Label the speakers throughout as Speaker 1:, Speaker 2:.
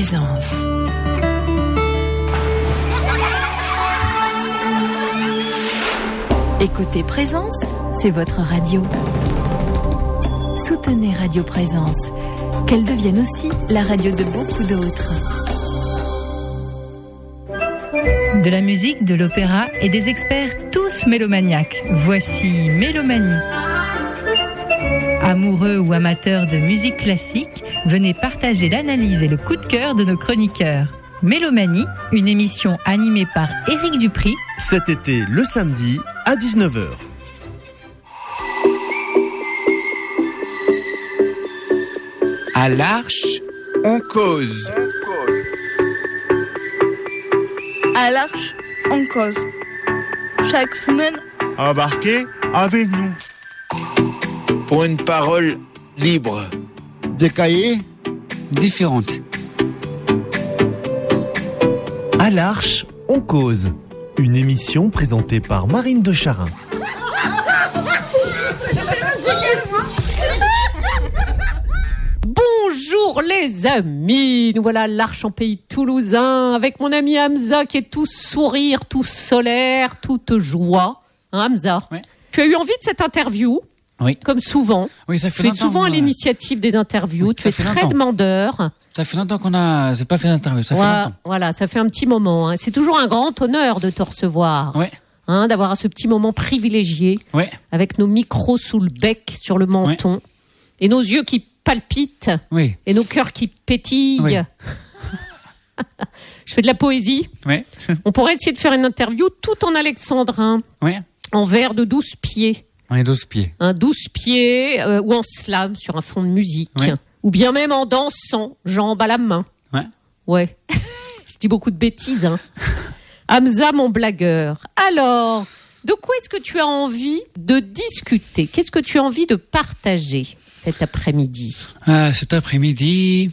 Speaker 1: Présence. Écoutez Présence, c'est votre radio. Soutenez Radio Présence, qu'elle devienne aussi la radio de beaucoup d'autres. De la musique, de l'opéra et des experts tous mélomaniaques. Voici Mélomanie. Amoureux ou amateurs de musique classique, venez partager l'analyse et le coup de cœur de nos chroniqueurs. Mélomanie, une émission animée par Éric Dupri.
Speaker 2: Cet été, le samedi, à 19h.
Speaker 3: À l'Arche, on cause.
Speaker 4: À l'Arche, on cause. Chaque semaine,
Speaker 5: embarquez avec nous.
Speaker 3: Pour une parole libre.
Speaker 6: Des cahiers
Speaker 3: différentes.
Speaker 2: À l'Arche, on cause. Une émission présentée par Marine de Charin.
Speaker 7: Bonjour les amis, nous voilà à l'Arche en pays toulousain avec mon ami Hamza qui est tout sourire, tout solaire, toute joie. Hein, Hamza,
Speaker 8: ouais.
Speaker 7: Tu as eu envie de cette interview,
Speaker 8: oui.
Speaker 7: Comme souvent.
Speaker 8: Oui, ça fait
Speaker 7: tu es
Speaker 8: longtemps.
Speaker 7: souvent à l'initiative des interviews,
Speaker 8: oui,
Speaker 7: tu es très demandeur.
Speaker 8: Ça fait longtemps j'ai pas fait d'interview, ça fait longtemps.
Speaker 7: Voilà, ça fait un petit moment. Hein. C'est toujours un grand honneur de te recevoir.
Speaker 8: Ouais.
Speaker 7: Hein, d'avoir ce petit moment privilégié,
Speaker 8: ouais.
Speaker 7: Avec nos micros sous le bec, sur le menton, ouais. Et nos yeux qui palpitent,
Speaker 8: oui.
Speaker 7: Et nos cœurs qui pétillent. Oui. Je fais de la poésie.
Speaker 8: Ouais.
Speaker 7: On pourrait essayer de faire une interview tout en alexandrin,
Speaker 8: ouais.
Speaker 7: En vers de 12 pieds.
Speaker 8: On est 12 pieds.
Speaker 7: Un 12 pieds ou en slam sur un fond de musique.
Speaker 8: Ouais.
Speaker 7: Ou bien même en dansant, jambes à la main.
Speaker 8: Ouais.
Speaker 7: Ouais. Je dis beaucoup de bêtises, hein. Hamza, mon blagueur. Alors, de quoi est-ce que tu as envie de discuter ? Qu'est-ce que tu as envie de partager cet après-midi ?
Speaker 8: Cet après-midi,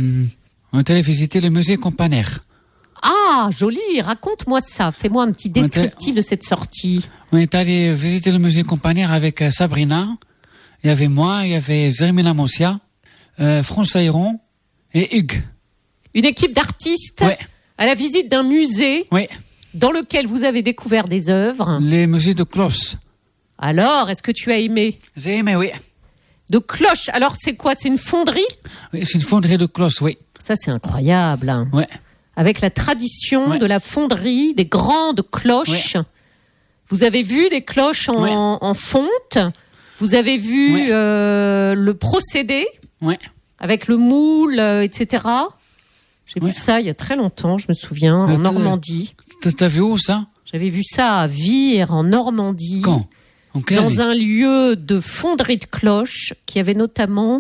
Speaker 8: on est allé visiter le musée Campanaire.
Speaker 7: Ah, joli, raconte-moi ça. Fais-moi un petit descriptif de cette sortie.
Speaker 8: On est allé visiter le musée Campanaire avec Sabrina. Il y avait moi, il y avait Zermina Moncia, France Ayron et Hugues.
Speaker 7: Une équipe d'artistes, ouais. À la visite d'un musée,
Speaker 8: ouais.
Speaker 7: Dans lequel vous avez découvert des œuvres.
Speaker 8: Les musées de cloches.
Speaker 7: Alors, est-ce que tu as aimé ?
Speaker 8: J'ai aimé, oui.
Speaker 7: De cloches. Alors, c'est quoi ? C'est une fonderie ?
Speaker 8: Oui, c'est une fonderie de cloches, oui.
Speaker 7: Ça, c'est incroyable. Hein.
Speaker 8: Ouais.
Speaker 7: Avec la tradition
Speaker 8: ouais.
Speaker 7: de la fonderie, des grandes cloches. Ouais. Vous avez vu des cloches en fonte. Vous avez vu le procédé avec le moule, etc. J'ai vu ça il y a très longtemps, je me souviens, en Normandie.
Speaker 8: T'as vu où ça ?
Speaker 7: J'avais vu ça à Vire, en Normandie.
Speaker 8: Quand ?
Speaker 7: Dans un lieu de fonderie de cloches qui avait notamment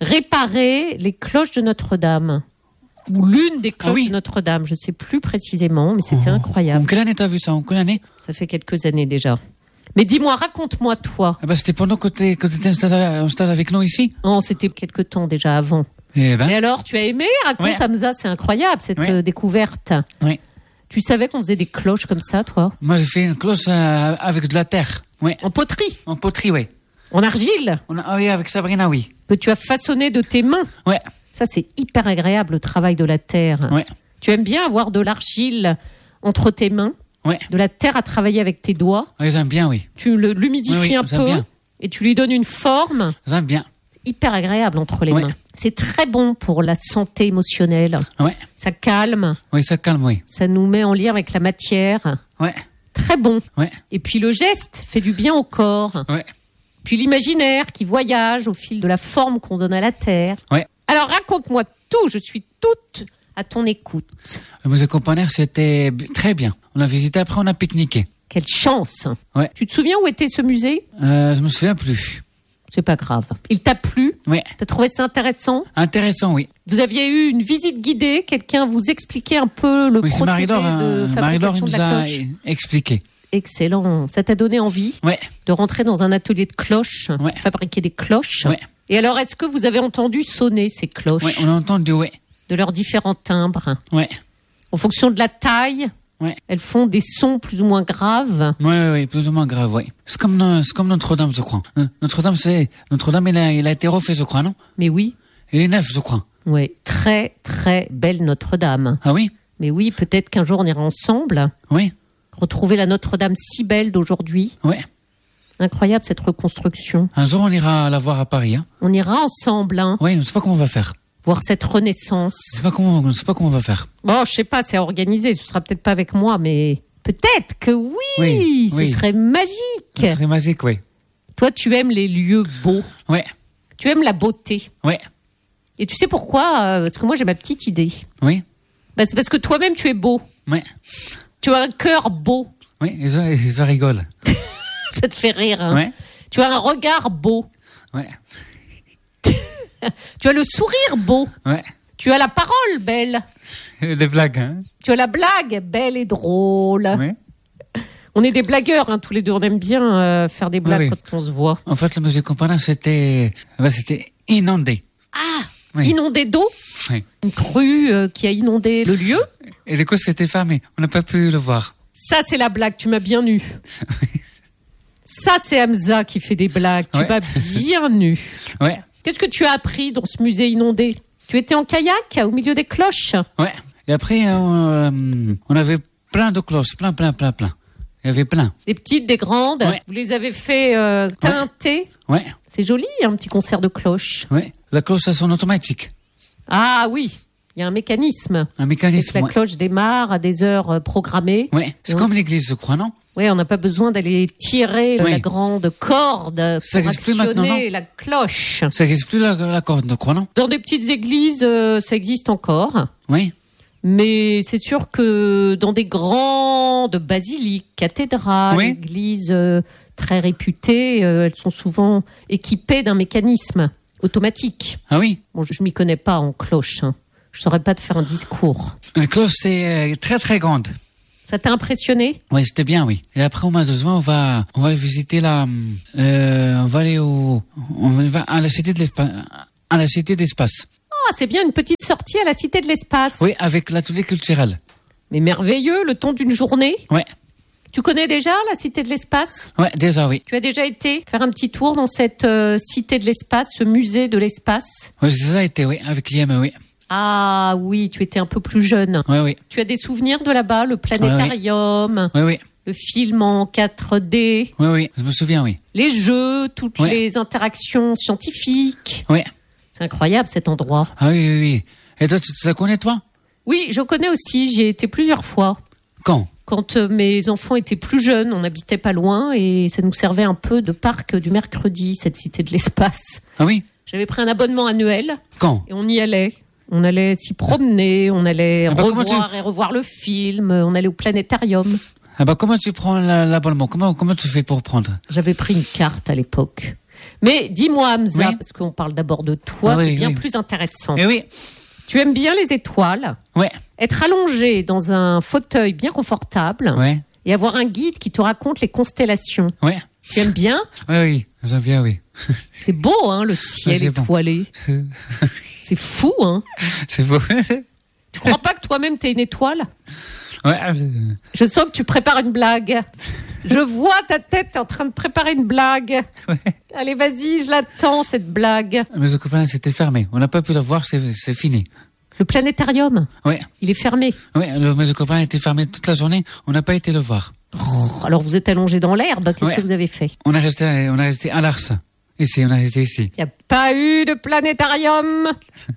Speaker 7: réparé les cloches de Notre-Dame. Ou l'une des cloches de Notre-Dame, je ne sais plus précisément, mais c'était incroyable.
Speaker 8: En quelle année t'as vu ça ? En quelle année ?
Speaker 7: Ça fait quelques années déjà. Mais dis-moi, raconte-moi toi.
Speaker 8: C'était pendant que t'étais en stage avec nous ici ?
Speaker 7: Non, c'était quelque temps déjà avant. Et alors, tu as aimé ? Raconte, Hamza, c'est incroyable cette découverte.
Speaker 8: Oui.
Speaker 7: Tu savais qu'on faisait des cloches comme ça, toi ?
Speaker 8: Moi, j'ai fait une cloche avec de la terre. Oui.
Speaker 7: En poterie ?
Speaker 8: En poterie, oui.
Speaker 7: En argile ?
Speaker 8: Oui, avec Sabrina, oui.
Speaker 7: Que tu as façonné de tes mains ?
Speaker 8: Ouais.
Speaker 7: Ça, c'est hyper agréable, le travail de la terre.
Speaker 8: Ouais.
Speaker 7: Tu aimes bien avoir de l'argile entre tes mains ?
Speaker 8: Ouais.
Speaker 7: De la terre à travailler avec tes doigts ?
Speaker 8: Oui, j'aime bien, oui.
Speaker 7: Tu l'humidifies un peu bien. Et tu lui donnes une forme ?
Speaker 8: J'aime bien.
Speaker 7: Hyper agréable entre les mains. C'est très bon pour la santé émotionnelle.
Speaker 8: Ouais.
Speaker 7: Ça calme.
Speaker 8: Oui, ça calme, oui.
Speaker 7: Ça nous met en lien avec la matière.
Speaker 8: Ouais.
Speaker 7: Très bon.
Speaker 8: Ouais.
Speaker 7: Et puis le geste fait du bien au corps.
Speaker 8: Ouais.
Speaker 7: Puis l'imaginaire qui voyage au fil de la forme qu'on donne à la terre.
Speaker 8: Ouais.
Speaker 7: Alors raconte-moi tout, je suis toute à ton écoute.
Speaker 8: Le musée Campanaire, c'était très bien. On a visité, après on a pique-niqué.
Speaker 7: Quelle chance.
Speaker 8: Ouais.
Speaker 7: Tu te souviens où était ce musée ?
Speaker 8: Je me souviens plus.
Speaker 7: C'est pas grave. Il t'a plu ?
Speaker 8: Oui.
Speaker 7: T'as trouvé ça intéressant ?
Speaker 8: Intéressant, oui.
Speaker 7: Vous aviez eu une visite guidée, quelqu'un vous expliquait un peu le procédé de fabrication de la cloche.
Speaker 8: Marie-Laure nous a expliqué.
Speaker 7: Excellent. Ça t'a donné envie de rentrer dans un atelier de cloches, fabriquer des cloches.
Speaker 8: Ouais.
Speaker 7: Et alors, est-ce que vous avez entendu sonner ces cloches ?
Speaker 8: Oui, on a entendu, oui.
Speaker 7: De leurs différents timbres.
Speaker 8: Oui.
Speaker 7: En fonction de la taille, elles font des sons plus ou moins graves.
Speaker 8: Oui, plus ou moins graves, oui. C'est comme Notre-Dame, je crois. Notre-Dame, il a été refait, je crois, non ?
Speaker 7: Mais oui.
Speaker 8: Il est neuf, je crois.
Speaker 7: Ouais, très très belle Notre-Dame.
Speaker 8: Ah oui?
Speaker 7: Mais oui, peut-être qu'un jour on ira ensemble.
Speaker 8: Oui.
Speaker 7: Retrouver la Notre-Dame si belle d'aujourd'hui.
Speaker 8: Oui.
Speaker 7: Incroyable cette reconstruction.
Speaker 8: Un jour, on ira la voir à Paris. Hein.
Speaker 7: On ira ensemble, hein,
Speaker 8: Oui, on ne sait pas comment on va faire.
Speaker 7: voir cette renaissance.
Speaker 8: On ne sait pas comment on va faire.
Speaker 7: Bon, je sais pas, c'est organisé. Ce sera peut-être pas avec moi, mais peut-être que oui.
Speaker 8: Oui,
Speaker 7: Ce
Speaker 8: oui.
Speaker 7: serait magique.
Speaker 8: Ce serait magique, oui.
Speaker 7: Toi, tu aimes les lieux beaux.
Speaker 8: Oui.
Speaker 7: Tu aimes la beauté.
Speaker 8: Oui.
Speaker 7: Et tu sais pourquoi? Parce que moi, j'ai ma petite idée.
Speaker 8: Oui.
Speaker 7: Bah, c'est parce que toi-même, tu es beau.
Speaker 8: Oui.
Speaker 7: Tu as un cœur beau.
Speaker 8: Oui, ils rigolent.
Speaker 7: Ça te fait rire, hein?
Speaker 8: Oui.
Speaker 7: Tu as un regard beau.
Speaker 8: Oui.
Speaker 7: Tu as le sourire beau.
Speaker 8: Oui.
Speaker 7: Tu as la parole belle.
Speaker 8: Les blagues, hein.
Speaker 7: Tu as la blague belle et drôle.
Speaker 8: Oui.
Speaker 7: On est des blagueurs, hein, tous les deux. On aime bien faire des blagues
Speaker 8: Oui.
Speaker 7: quand on se voit.
Speaker 8: En fait, le musée Companin, c'était inondé.
Speaker 7: Ah,
Speaker 8: Oui.
Speaker 7: inondé d'eau.
Speaker 8: Oui.
Speaker 7: Une crue qui a inondé le lieu.
Speaker 8: Et du coup, c'était fermé. On n'a pas pu le voir.
Speaker 7: Ça, c'est la blague. Tu m'as bien eu. Ça, c'est Hamza qui fait des blagues. Tu
Speaker 8: Ouais.
Speaker 7: m'as bien eu.
Speaker 8: Ouais.
Speaker 7: Qu'est-ce que tu as appris dans ce musée inondé? Tu étais en kayak au milieu des cloches?
Speaker 8: Ouais. Et après, on avait plein de cloches. Plein. Il y avait plein.
Speaker 7: Des petites, des grandes.
Speaker 8: Ouais.
Speaker 7: Vous les avez fait teinter.
Speaker 8: Ouais.
Speaker 7: C'est joli, un petit concert de cloches.
Speaker 8: Ouais. La cloche, à son automatique.
Speaker 7: Ah oui, il y a un mécanisme.
Speaker 8: Un
Speaker 7: Et que
Speaker 8: mécanisme.
Speaker 7: la
Speaker 8: Ouais.
Speaker 7: cloche démarre à des heures programmées.
Speaker 8: Ouais. C'est
Speaker 7: Ouais.
Speaker 8: comme l'église, je crois, non?
Speaker 7: Oui, on n'a pas besoin d'aller tirer
Speaker 8: Oui.
Speaker 7: la grande corde
Speaker 8: Ça
Speaker 7: pour
Speaker 8: existe plus
Speaker 7: actionner
Speaker 8: maintenant, non
Speaker 7: la cloche.
Speaker 8: Ça n'existe plus la corde, je crois, non?
Speaker 7: Dans des petites églises, ça existe encore.
Speaker 8: Oui.
Speaker 7: Mais c'est sûr que dans des grandes basiliques, cathédrales,
Speaker 8: Oui.
Speaker 7: églises très réputées, elles sont souvent équipées d'un mécanisme automatique.
Speaker 8: Ah oui.
Speaker 7: Bon, je m'y connais pas en cloche. Hein. Je saurais pas te faire un discours.
Speaker 8: La cloche, c'est très très grande.
Speaker 7: Ça t'a impressionné?
Speaker 8: Oui, c'était bien, oui. Et après, au mois de juin, on va visiter on va aller à la cité de l'espace. À la cité d'espace.
Speaker 7: Ah, c'est bien une petite sortie à la Cité de l'Espace.
Speaker 8: Oui, avec l'atelier culturel.
Speaker 7: Mais merveilleux, le temps d'une journée.
Speaker 8: Ouais.
Speaker 7: Tu connais déjà la Cité de l'Espace?
Speaker 8: Ouais, déjà, oui.
Speaker 7: Tu as déjà été faire un petit tour dans cette Cité de l'Espace, ce musée de l'espace?
Speaker 8: Oui, j'ai déjà été, oui, avec l'IM, oui.
Speaker 7: Ah oui, tu étais un peu plus jeune.
Speaker 8: Oui, oui.
Speaker 7: Tu as des souvenirs de là-bas, le planétarium,
Speaker 8: Oui, oui.
Speaker 7: le film en 4D,
Speaker 8: Oui, oui, je me souviens, oui.
Speaker 7: les jeux, toutes
Speaker 8: Ouais.
Speaker 7: les interactions scientifiques.
Speaker 8: Oui.
Speaker 7: C'est incroyable cet endroit.
Speaker 8: Ah oui, oui, oui. Et toi, tu la connais, toi?
Speaker 7: Oui, je connais aussi, j'y ai été plusieurs fois.
Speaker 8: Quand?
Speaker 7: Quand mes enfants étaient plus jeunes, on n'habitait pas loin et ça nous servait un peu de parc du mercredi, cette Cité de l'Espace.
Speaker 8: Ah oui?
Speaker 7: J'avais pris un abonnement annuel
Speaker 8: Quand?
Speaker 7: et on y allait. On allait s'y promener, on allait
Speaker 8: Ah bah, comment
Speaker 7: revoir et revoir le film, on allait au planétarium.
Speaker 8: Ah bah, comment tu prends l'abonnement? Comment tu fais pour prendre?
Speaker 7: J'avais pris une carte à l'époque. Mais dis-moi, Hamza,
Speaker 8: Oui.
Speaker 7: parce qu'on parle d'abord de toi,
Speaker 8: Ah oui,
Speaker 7: c'est bien
Speaker 8: oui.
Speaker 7: plus intéressant.
Speaker 8: Eh oui.
Speaker 7: Tu aimes bien les étoiles,
Speaker 8: Ouais.
Speaker 7: être allongé dans un fauteuil bien confortable
Speaker 8: Ouais.
Speaker 7: et avoir un guide qui te raconte les constellations.
Speaker 8: Ouais.
Speaker 7: Tu aimes bien?
Speaker 8: Oui, oui. J'aime bien, oui.
Speaker 7: C'est beau, hein, le ciel
Speaker 8: c'est bon.
Speaker 7: étoilé. C'est fou, hein.
Speaker 8: C'est beau.
Speaker 7: Tu crois pas que toi-même t'es une étoile?
Speaker 8: Ouais.
Speaker 7: Je sens que tu prépares une blague. Je vois ta tête, t'es en train de préparer une blague.
Speaker 8: Ouais.
Speaker 7: Allez, vas-y, je l'attends, cette blague.
Speaker 8: Mais le copain, c'était fermé. On n'a pas pu le voir, c'est fini.
Speaker 7: Le planétarium,
Speaker 8: Ouais.
Speaker 7: il est fermé.
Speaker 8: Ouais, le copain était fermé toute la journée. On n'a pas été le voir.
Speaker 7: Alors vous êtes allongé dans l'herbe, qu'est-ce
Speaker 8: Ouais.
Speaker 7: que vous avez fait?
Speaker 8: On est resté à Lars. Ici, on a resté ici.
Speaker 7: Il n'y a pas eu de planétarium.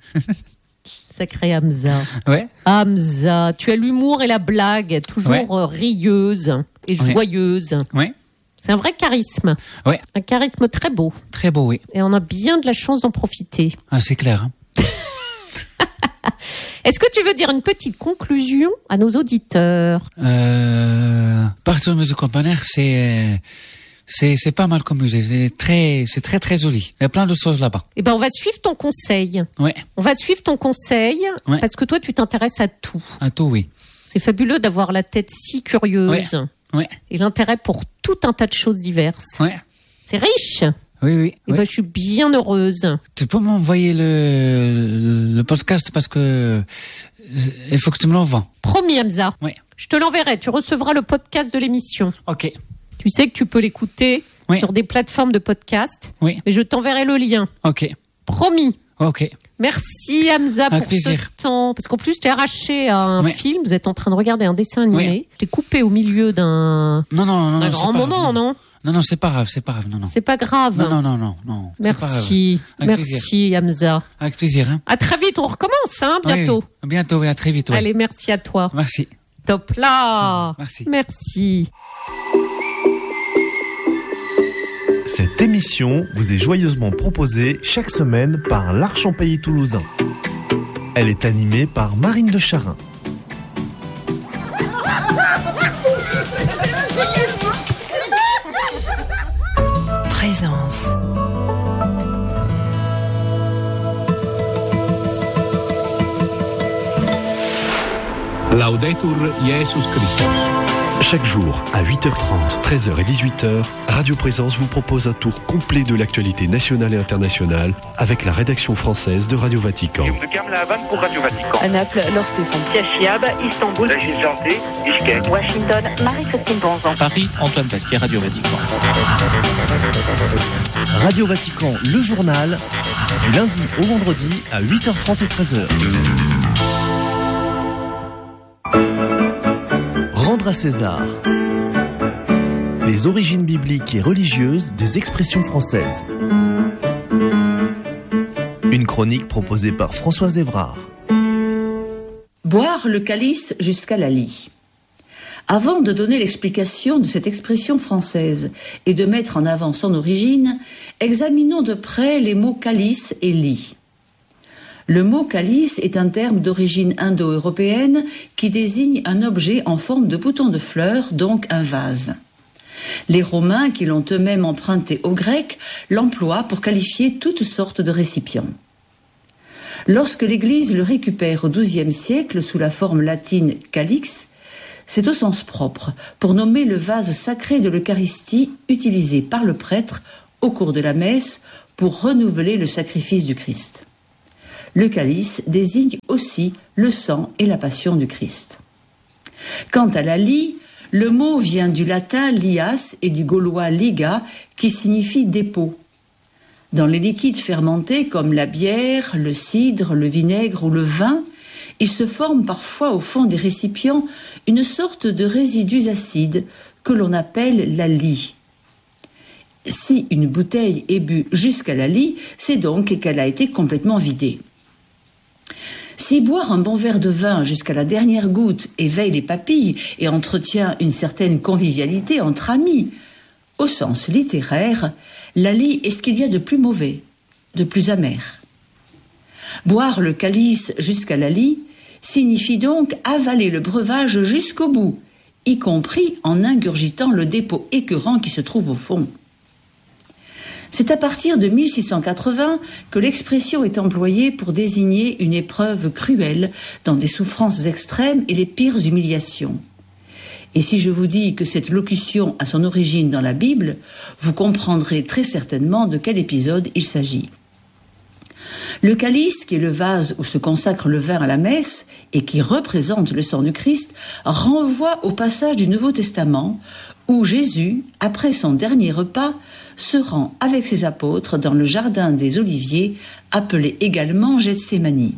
Speaker 7: Sacré Hamza.
Speaker 8: Ouais.
Speaker 7: Hamza, tu as l'humour et la blague, toujours
Speaker 8: Ouais.
Speaker 7: rieuse et
Speaker 8: Ouais.
Speaker 7: joyeuse.
Speaker 8: Ouais.
Speaker 7: C'est un vrai charisme.
Speaker 8: Ouais.
Speaker 7: Un charisme très beau.
Speaker 8: Très beau, oui.
Speaker 7: Et on a bien de la chance d'en profiter.
Speaker 8: Ah, c'est clair. Hein.
Speaker 7: Est-ce que tu veux dire une petite conclusion à nos auditeurs?
Speaker 8: Partir au musée Campanaire, c'est pas mal comme musée. C'est très très joli. Il y a plein de choses là-bas.
Speaker 7: Eh ben, on va suivre ton conseil.
Speaker 8: Ouais.
Speaker 7: On va suivre ton conseil
Speaker 8: Ouais.
Speaker 7: parce que toi, tu t'intéresses à tout.
Speaker 8: À tout, oui.
Speaker 7: C'est fabuleux d'avoir la tête si curieuse
Speaker 8: Ouais.
Speaker 7: et l'intérêt pour tout un tas de choses diverses.
Speaker 8: Ouais.
Speaker 7: C'est riche.
Speaker 8: Oui, oui.
Speaker 7: Et
Speaker 8: oui.
Speaker 7: ben, je suis bien heureuse.
Speaker 8: Tu peux m'envoyer le podcast parce que il faut que tu me l'envoies.
Speaker 7: Promis, Hamza.
Speaker 8: Ouais.
Speaker 7: Je te l'enverrai. Tu recevras le podcast de l'émission.
Speaker 8: Ok.
Speaker 7: Tu sais que tu peux l'écouter
Speaker 8: Oui.
Speaker 7: sur des plateformes de podcast.
Speaker 8: Oui.
Speaker 7: Mais je t'enverrai le lien.
Speaker 8: Ok.
Speaker 7: Promis.
Speaker 8: Ok.
Speaker 7: Merci Hamza pour ce temps. Parce qu'en plus, t'es arraché à un film. Vous êtes en train de regarder un dessin animé. Oui. T'es coupé au milieu d'un grand moment, non?
Speaker 8: Non, c'est pas grave, non.
Speaker 7: C'est pas grave.
Speaker 8: Non.
Speaker 7: Merci. Merci Hamza.
Speaker 8: Avec plaisir. Hein.
Speaker 7: À très vite, on recommence, bientôt.
Speaker 8: Oui, bientôt, à très vite. Ouais.
Speaker 7: Allez, merci à toi.
Speaker 8: Merci.
Speaker 7: Top là.
Speaker 2: Merci. Cette émission vous est joyeusement proposée chaque semaine par l'Arche en Pays toulousain. Elle est animée par Marine de Charin.
Speaker 1: Présence.
Speaker 6: Laudetur Jesus Christus.
Speaker 9: Chaque jour, à 8h30, 13h et 18h, Radio Présence vous propose un tour complet de l'actualité nationale et internationale avec la rédaction française de Radio Vatican.
Speaker 10: Pour Radio Vatican.
Speaker 11: À Naples, Laure Stéphane.
Speaker 12: Chiab, Istanbul.
Speaker 10: Régine Janté, Bishkek.
Speaker 12: Washington, Marie-Christine Bonzan.
Speaker 13: Paris, Antoine Pasquier, Radio Vatican.
Speaker 2: Radio Vatican, le journal, du lundi au vendredi à 8h30 et 13h. Rendre à César. Les origines bibliques et religieuses des expressions françaises. Une chronique proposée par Françoise Evrard.
Speaker 14: Boire le calice jusqu'à la lie. Avant de donner l'explication de cette expression française et de mettre en avant son origine, examinons de près les mots calice et lie. Le mot calice est un terme d'origine indo-européenne qui désigne un objet en forme de bouton de fleurs, donc un vase. Les Romains, qui l'ont eux-mêmes emprunté aux Grecs, l'emploient pour qualifier toutes sortes de récipients. Lorsque l'Église le récupère au XIIe siècle sous la forme latine calix, c'est au sens propre, pour nommer le vase sacré de l'Eucharistie utilisé par le prêtre au cours de la messe pour renouveler le sacrifice du Christ. Le calice désigne aussi le sang et la passion du Christ. Quant à la lie, le mot vient du latin lias et du gaulois liga qui signifie dépôt. Dans les liquides fermentés comme la bière, le cidre, le vinaigre ou le vin, il se forme parfois au fond des récipients une sorte de résidus acides que l'on appelle la lie. Si une bouteille est bue jusqu'à la lie, c'est donc qu'elle a été complètement vidée. Si boire un bon verre de vin jusqu'à la dernière goutte éveille les papilles et entretient une certaine convivialité entre amis, au sens littéraire, la lie est ce qu'il y a de plus mauvais, de plus amer. Boire le calice jusqu'à la lie signifie donc avaler le breuvage jusqu'au bout, y compris en ingurgitant le dépôt écœurant qui se trouve au fond. C'est à partir de 1680 que l'expression est employée pour désigner une épreuve cruelle dans des souffrances extrêmes et les pires humiliations. Et si je vous dis que cette locution a son origine dans la Bible, vous comprendrez très certainement de quel épisode il s'agit. Le calice, qui est le vase où se consacre le vin à la messe et qui représente le sang du Christ, renvoie au passage du Nouveau Testament où Jésus, après son dernier repas, se rend avec ses apôtres dans le jardin des Oliviers, appelé également Gethsémani.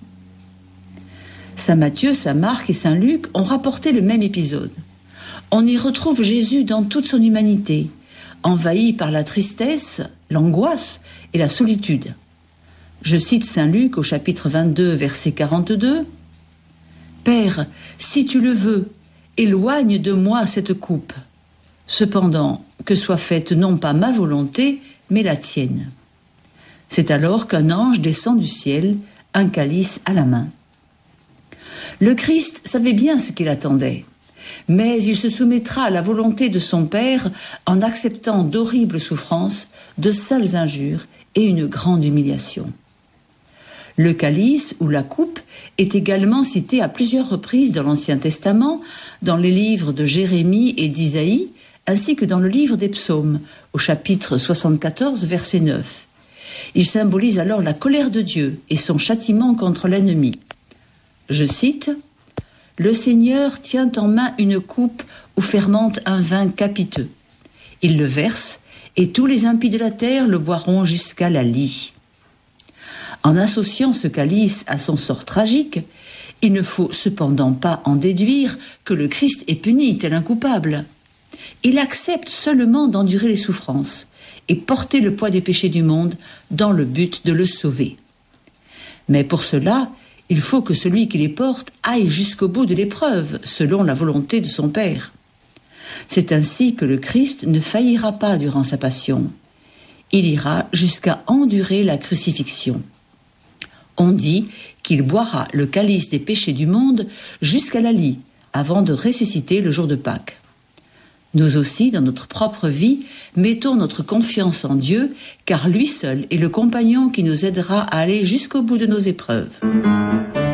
Speaker 14: Saint Matthieu, Saint Marc et Saint Luc ont rapporté le même épisode. On y retrouve Jésus dans toute son humanité, envahi par la tristesse, l'angoisse et la solitude. Je cite Saint Luc au chapitre 22, verset 42. « Père, si tu le veux, éloigne de moi cette coupe. Cependant, que soit faite non pas ma volonté, mais la tienne. » C'est alors qu'un ange descend du ciel, un calice à la main. Le Christ savait bien ce qu'il attendait, mais il se soumettra à la volonté de son Père en acceptant d'horribles souffrances, de sales injures et une grande humiliation. Le calice ou la coupe est également cité à plusieurs reprises dans l'Ancien Testament, dans les livres de Jérémie et d'Isaïe, ainsi que dans le livre des Psaumes, au chapitre 74, verset 9. Il symbolise alors la colère de Dieu et son châtiment contre l'ennemi. Je cite « Le Seigneur tient en main une coupe où fermente un vin capiteux. Il le verse, et tous les impies de la terre le boiront jusqu'à la lie. » En associant ce calice à son sort tragique, il ne faut cependant pas en déduire que le Christ est puni tel un coupable. Il accepte seulement d'endurer les souffrances et porter le poids des péchés du monde dans le but de le sauver. Mais pour cela, il faut que celui qui les porte aille jusqu'au bout de l'épreuve, selon la volonté de son Père. C'est ainsi que le Christ ne faillira pas durant sa passion. Il ira jusqu'à endurer la crucifixion. On dit qu'il boira le calice des péchés du monde jusqu'à la lie, avant de ressusciter le jour de Pâques. Nous aussi, dans notre propre vie, mettons notre confiance en Dieu, car lui seul est le compagnon qui nous aidera à aller jusqu'au bout de nos épreuves.